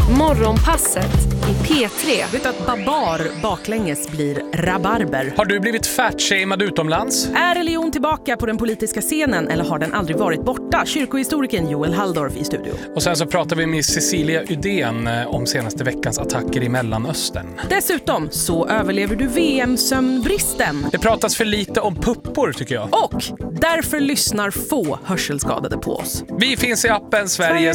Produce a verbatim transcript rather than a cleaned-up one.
Morgonpasset i P tre. Vet att babar baklänges blir rabarber? Har du blivit fatshamed utomlands? Är religion tillbaka på den politiska scenen eller har den aldrig varit borta? Kyrkohistorikern Joel Halldorf i studio. Och sen så pratar vi med Cecilia Udén om senaste veckans attacker i Mellanöstern. Dessutom så överlever du V M-sömnbristen. Det pratas för lite om puppor tycker jag. Och därför lyssnar få hörselskadade på oss. Vi finns i appen Sveriges